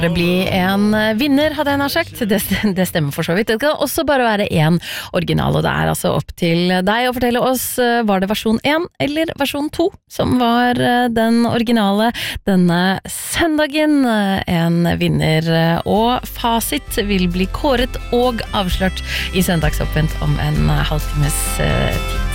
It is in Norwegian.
Det blir en vinner, hadde jeg nær sagt. Det stemmer for så vidt. Det kan også bare være en original, og det er altså opp til deg å fortelle oss, var det versjon 1 eller versjon 2 som var den originale denne søndagen. En vinner, og fasit vil bli kåret og avslørt i Søndagsoppvent om en halvtimes tid.